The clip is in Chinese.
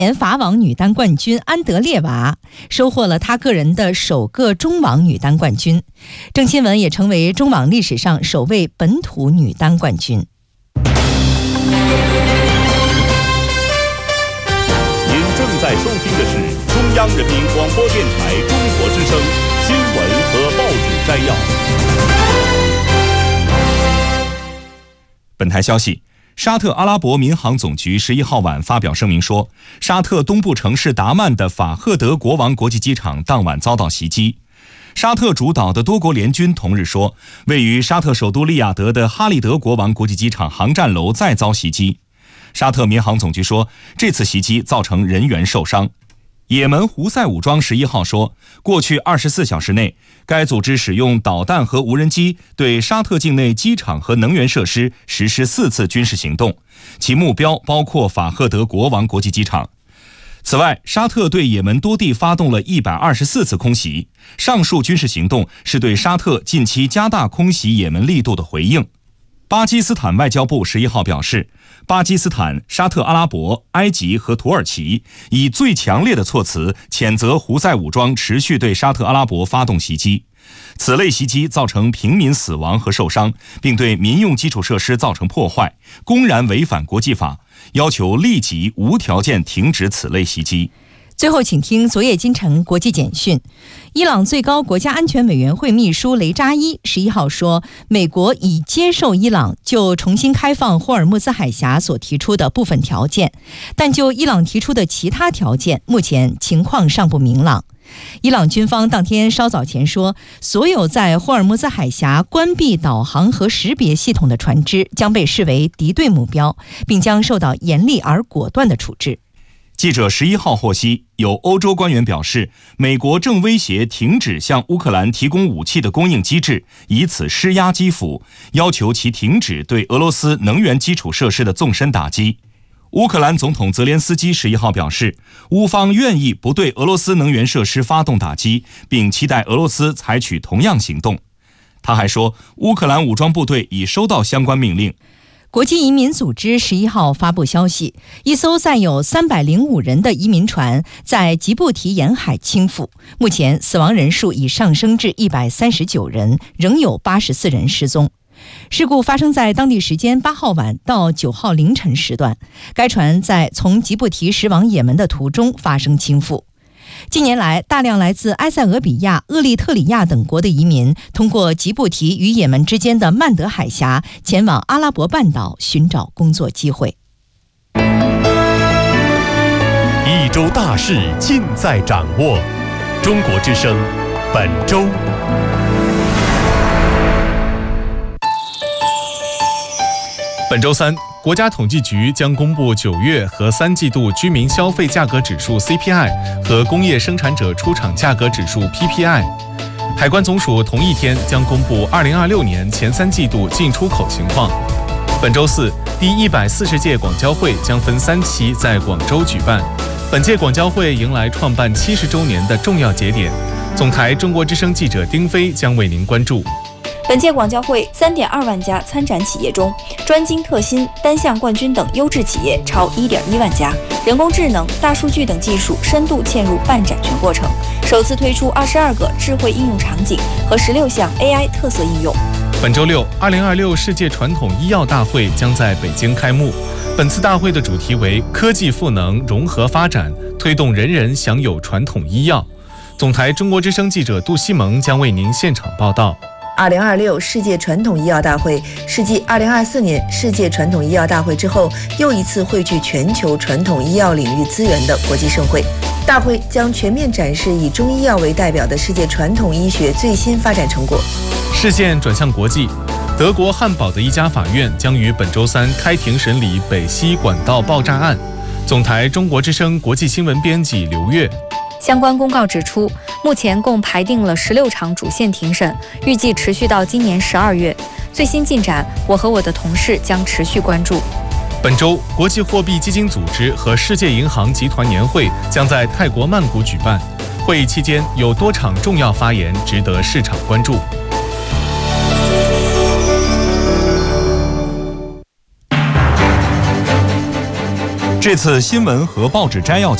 前法网女单冠军安德烈娃收获了她个人的首个中网女单冠军，郑钦文也成为中网历史上首位本土女单冠军。 您正在收听的是中央人民广播电台中国之声新闻和报纸摘要。 本台消息，沙特阿拉伯民航总局11号晚发表声明说，沙特东部城市达曼的法赫德国王国际机场当晚遭到袭击。沙特主导的多国联军同日说，位于沙特首都利雅得的哈利德国王国际机场航站楼再遭袭击。沙特民航总局说，这次袭击造成人员受伤。也门胡塞武装11号说，过去24小时内，该组织使用导弹和无人机对沙特境内机场和能源设施实施4次军事行动，其目标包括法赫德国王国际机场。此外，沙特对也门多地发动了124次空袭，上述军事行动是对沙特近期加大空袭也门力度的回应。巴基斯坦外交部11号表示，巴基斯坦、沙特阿拉伯、埃及和土耳其以最强烈的措辞谴责胡塞武装持续对沙特阿拉伯发动袭击。此类袭击造成平民死亡和受伤，并对民用基础设施造成破坏，公然违反国际法，要求立即无条件停止此类袭击。 最后请听昨夜今晨国际简讯。伊朗最高国家安全委员会秘书雷扎伊11号说，美国已接受伊朗就重新开放霍尔木兹海峡所提出的部分条件，但就伊朗提出的其他条件，目前情况尚不明朗。伊朗军方当天稍早前说，所有在霍尔木兹海峡关闭导航和识别系统的船只将被视为敌对目标，并将受到严厉而果断的处置。 记者11号获悉，有欧洲官员表示，美国正威胁停止向乌克兰提供武器的供应机制，以此施压基辅，要求其停止对俄罗斯能源基础设施的纵深打击。乌克兰总统泽连斯基11号表示，乌方愿意不对俄罗斯能源设施发动打击，并期待俄罗斯采取同样行动。他还说，乌克兰武装部队已收到相关命令。 国际移民组织11号发布消息，一艘载有305人的移民船在吉布提沿海倾覆，目前死亡人数已上升至139人，仍有84人失踪。事故发生在当地时间8号晚到9号凌晨时段，该船在从吉布提驶往也门的途中发生倾覆。近年来，大量来自埃塞俄比亚、厄立特里亚等国的移民通过吉布提与也门之间的曼德海峡前往阿拉伯半岛寻找工作机会。 一周大事尽在掌握，中国之声本周。 本周三，国家统计局将公布9月和3季度居民消费价格指数 CPI 和工业生产者出厂价格指数 PPI。海关总署同一天将公布2026年前3季度进出口情况。本周四，第140届广交会将分3期在广州举办。本届广交会迎来创办70周年的重要节点。总台中国之声记者丁飞将为您关注。 本届广交会3.2万家参展企业中，专精特新、单项冠军等优质企业超1.1万家，人工智能、大数据等技术深度嵌入办展全过程，首次推出22个智慧应用场景和16项 AI 特色应用。 本周六，2026世界传统医药大会将在北京开幕。本次大会的主题为科技赋能融合发展，推动人人享有传统医药。总台中国之声记者杜西蒙将为您现场报道。 2026世界传统医药大会是继2024年世界传统医药大会之后，又一次汇聚全球传统医药领域资源的国际盛会。大会将全面展示以中医药为代表的世界传统医学最新发展成果。 视线转向国际，德国汉堡的一家法院将于本周三开庭审理北溪管道爆炸案。总台中国之声国际新闻编辑刘月。 相关公告指出，目前共排定了16场主线庭审，预计持续到今年12月。最新进展，我和我的同事将持续关注。 本周，国际货币基金组织和世界银行集团年会将在泰国曼谷举办。会议期间有多场重要发言值得市场关注。 这次新闻和报纸摘要